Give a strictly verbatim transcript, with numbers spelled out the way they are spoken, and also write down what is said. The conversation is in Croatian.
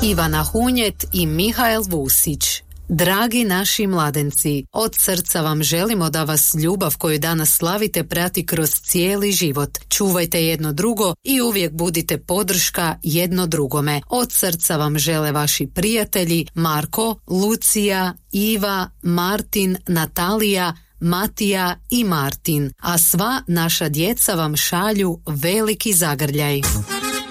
Ivana Hunjet i Mihael Vusić. Dragi naši mladenci, od srca vam želimo da vas ljubav koju danas slavite prati kroz cijeli život. Čuvajte jedno drugo i uvijek budite podrška jedno drugome. Od srca vam žele vaši prijatelji Marko, Lucija, Iva, Martin, Natalija, Matija i Martin, a sva naša djeca vam šalju veliki zagrljaj.